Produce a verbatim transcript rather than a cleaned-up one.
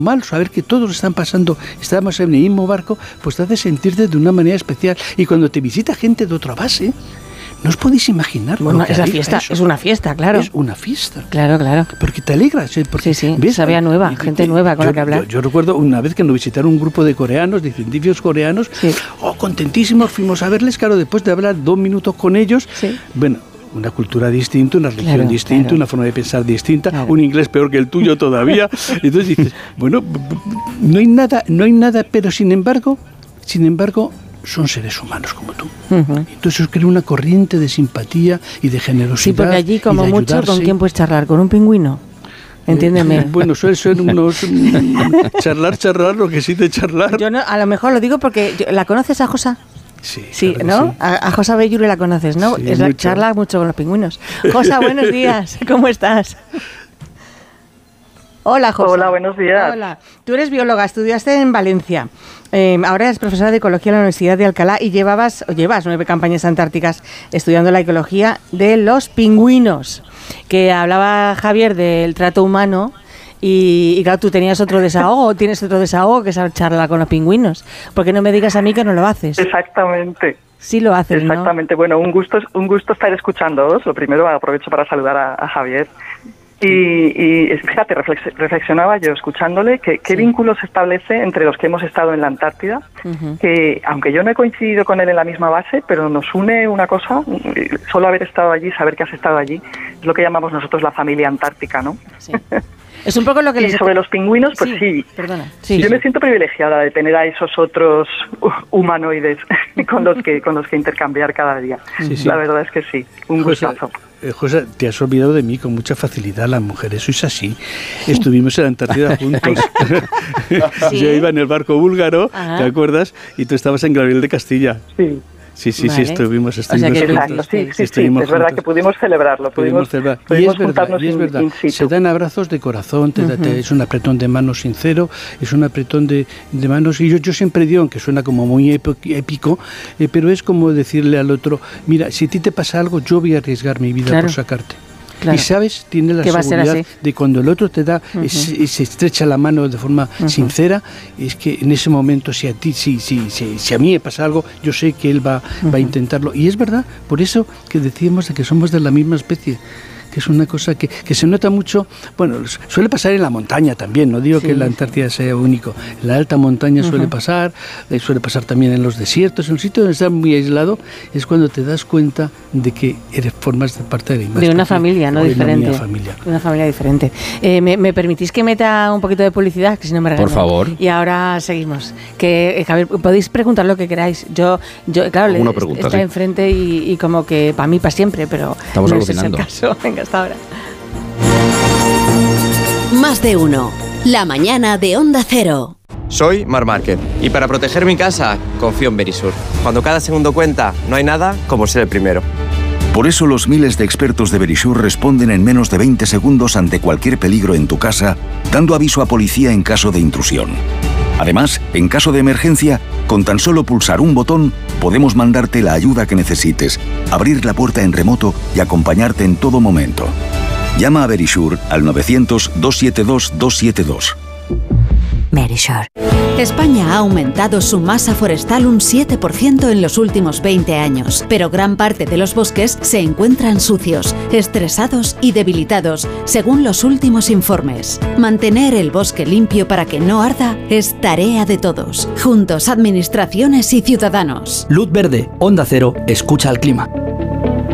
mal, saber que todos están pasando, estamos en el mismo barco, pues te hace sentirte de una manera especial. Y cuando te visita gente de otra base, no os podéis imaginar. Bueno, es la fiesta, eso. Es una fiesta, claro. Es una fiesta. Claro, claro. Porque te alegras. Porque, sí, sí, ¿ves? Sabía nueva, y, gente y, nueva con yo, la que hablar. Yo, yo recuerdo una vez que nos visitaron un grupo de coreanos, de científicos coreanos, sí. oh, contentísimos, fuimos a verles, claro, después de hablar dos minutos con ellos, sí. bueno, una cultura distinta, una religión claro, distinta, claro. una forma de pensar distinta, claro. un inglés peor que el tuyo todavía. Entonces dices, bueno, no hay nada, no hay nada, pero sin embargo, sin embargo, son seres humanos como tú. Uh-huh. Entonces os crea una corriente de simpatía y de generosidad. Sí, porque allí como mucho, ayudarse. ¿Con quién puedes charlar? ¿Con un pingüino? Entiéndeme. Eh, bueno, suele ser unos charlar, charlar, lo que sí de charlar. Yo no, a lo mejor lo digo porque yo, ¿la conoces a Josa? Sí, sí, claro ¿no? Sí. A, a Josa Belluri la conoces, ¿no? Sí, es la mucho. charla mucho con los pingüinos. Josa, buenos días. ¿Cómo estás? Hola, Josa. Hola, buenos días. Hola. Tú eres bióloga, estudiaste en Valencia. Eh, ahora eres profesora de ecología en la Universidad de Alcalá y llevabas o llevas nueve campañas antárticas estudiando la ecología de los pingüinos. Que hablaba Javier del trato humano. Y, y claro, tú tenías otro desahogo, tienes otro desahogo que es charlar con los pingüinos. ¿Por qué no me digas a mí que no lo haces? Exactamente. Sí lo haces, ¿no? Exactamente. Bueno, un gusto, un gusto estar escuchándoos. Lo primero, aprovecho para saludar a, a Javier. Y, y fíjate, reflex, reflexionaba yo escuchándole que qué sí. vínculo se establece entre los que hemos estado en la Antártida, uh-huh. que aunque yo no he coincidido con él en la misma base, pero nos une una cosa, solo haber estado allí, saber que has estado allí, es lo que llamamos nosotros la familia antártica, ¿no? Sí. Es un poco lo que y les... sobre los pingüinos, pues sí, sí, perdona. Sí, yo sí. me siento privilegiada de tener a esos otros humanoides con los que con los que intercambiar cada día. Sí, sí. La verdad es que sí, un José, gustazo. Eh, José, te has olvidado de mí con mucha facilidad, las mujeres sois así. Estuvimos en la Antártida juntos. ¿Sí? Yo iba en el barco búlgaro, Ajá. ¿te acuerdas? Y tú estabas en Gabriel de Castilla. Sí. Sí, sí, vale. sí, estuvimos, estuvimos o sea que exacto, sí, sí, sí, es verdad que pudimos celebrarlo, pudimos, pudimos celebrar. pudimos y es verdad, y es verdad. In, in se dan abrazos de corazón, te, uh-huh. te, es un apretón de manos sincero, es un apretón de, de manos, y yo, yo siempre digo, aunque suena como muy épico, eh, pero es como decirle al otro, mira, si a ti te pasa algo, yo voy a arriesgar mi vida claro. por sacarte. Claro. Y sabes, tiene la seguridad de cuando el otro te da, uh-huh. es, es, se estrecha la mano de forma uh-huh. sincera, es que en ese momento, si a ti, si, si, si, si a mí me pasa algo, yo sé que él va, uh-huh. va a intentarlo. Y es verdad, por eso que decíamos de que somos de la misma especie, que es una cosa que, que se nota mucho, bueno, suele pasar en la montaña también, no digo sí. que en la Antártida sea único, en la alta montaña uh-huh. suele pasar, suele pasar también en los desiertos, en un sitio donde estás muy aislado, es cuando te das cuenta de que eres formas de parte de la misma de una familia, no diferente, una familia. De una familia diferente. Eh, ¿me, ¿Me permitís que meta un poquito de publicidad? Que si no me regañan. Por favor. Y ahora seguimos. Que, eh, Javier, podéis preguntar lo que queráis. Yo, yo claro, le, pregunta, está sí. enfrente y, y como que para mí, para siempre, pero estamos no alucinando. Es el caso. Venga, hasta ahora. Más de uno. La mañana de Onda Cero. Soy Mar Márquez y para proteger mi casa confío en Verisur. Cuando cada segundo cuenta, no hay nada como ser el primero. Por eso los miles de expertos de Verisur responden en menos de veinte segundos ante cualquier peligro en tu casa, dando aviso a policía en caso de intrusión. Además, en caso de emergencia, con tan solo pulsar un botón, podemos mandarte la ayuda que necesites, abrir la puerta en remoto y acompañarte en todo momento. Llama a Verisur al novecientos, doscientos setenta y dos, doscientos setenta y dos. Verisur. España ha aumentado su masa forestal un siete por ciento en los últimos veinte años, pero gran parte de los bosques se encuentran sucios, estresados y debilitados, según los últimos informes. Mantener el bosque limpio para que no arda es tarea de todos, juntos administraciones y ciudadanos. Luz verde, Onda Cero, escucha al clima.